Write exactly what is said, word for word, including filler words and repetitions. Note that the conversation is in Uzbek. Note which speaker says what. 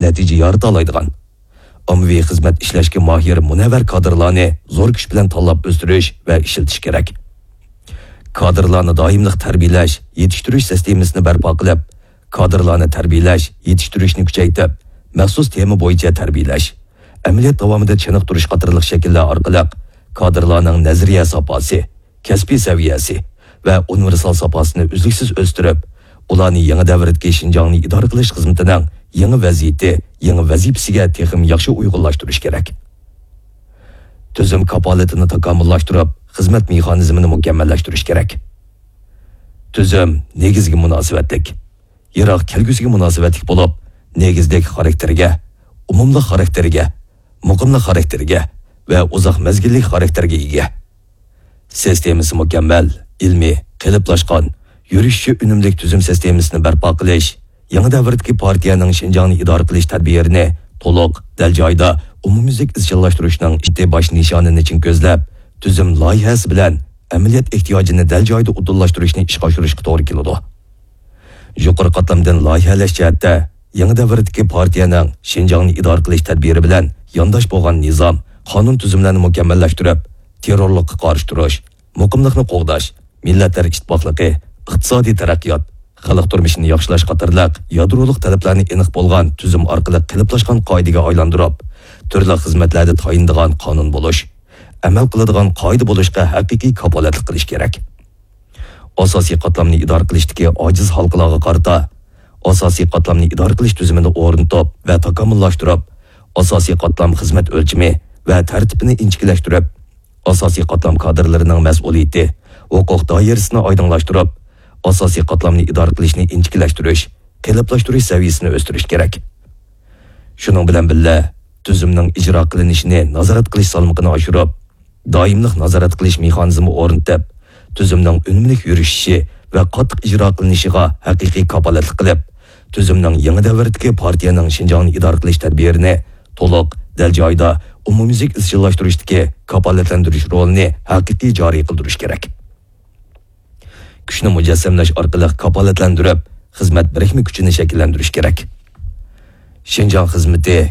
Speaker 1: natija yarata oladigan, ommaviy xizmat ishlashga mohir munavvar kadrlarni zo'r kuch bilan tanlab o'stirish va ishlatish kerak. Kadrlarni doimli tarbiyalash, yetishtirish sistemasini barpo qilib, kadrlarni tarbiyalash, yetishtirishni kuchaytirib, maxsus tema bo'yicha tarbiyalash, amaliyot davomida chiniqtirish qatorliq shakllar orqali kadrlarning nazariya safasi, kasbiy saviyasi va universal safasini uzluksiz o'stirib, ularni yangi davrdagi Xinjiangni idora qilish xizmatining yangi vaziyati, yangi vazifasiga texim yaxshi uyg'unlashtirish kerak. Tuzum kapolatini takomillashtirib, xizmat mexanizmini mukammallashtirish kerak. Tuzum negizgi munosabatlik, yiroq kelgusiga munosabatlik bo'lib, negizlik xarakteriga, umumli xarakteriga, muqimli xarakteriga va uzoq mezgillik xarakterga ega. Sistemasi mukammal, ilmiy, qiliplashgan, yurishchi unumli tuzum sistemasini barpo qilish, yangi davrdagi partiyaning Xinjiangni idora qilish tadbirini to'liq, dal joyda umumyuzlik izchillashtirishning jiddiy bosh nishonini chin ko'zlab, tuzum loyihasi bilan amaliyot ehtiyojini dal joyda uddallashtirishni ishga oshirishga to'g'ri keladi. Yuqori qatlamdan loyihalash jihatda yangi davrdagi partiyaning Xinjiangni idora qilish tadbiri bilan yondosh bo'lgan nizom, qonun tuzumlarini mukammallashtirib, terrorlikqa qarshi turish, muqimlikni qo'g'dash, millatlar ittifoqligi, iqtisodiy taraqqiyot, xalq turmushini yaxshilash qatorliq yadroliq talablarni aniq bo'lgan tuzum orqali qiliplashgan qoidaga aylantirib, turli xizmatlarda tayindigan qonun bo'lish, amal qiladigan qoida bo'lishga haqiqiy kapolatlik qilish kerak. Asosiy qatlamni idora qilishdagi ojiz xalqlarga qarata, asosiy qatlamni idora qilish tuzumini o'rnatib va takomillashtirib, asosiy qatlam xizmat o'lchami va tartibini inchikilashtirib, asosiy qatlam kadrlarining mas'uliyati, huquq doirasini oydinlashtirib, asosiy qatlamni idora qilishni inchikilashtirish, qiliblashtirish saviyasini o'stirish kerak. Shuning bilan birga tuzumning ijro qilinishini nazorat qilish salmog'ini oshirib, doimlik nazorat qilish mexanizmi o'rnatib, tuzumning unumli yurishishi va qattiq ijro qilinishiga haqiqiy kapolatlik qilib, tuzumning yangi davrdagi partiyaning Xinjiangni idora qilish tadbirini to'liq, dal joyda umumyuzlik izchillashtirishdagi kapolatlantirish rolini haqiqiy joriy qildirish kerak. Kuchni mujassamlash orqali kapolatlantirib, xizmat birikma kuchini shakllantirish kerak. Xinjiang xizmati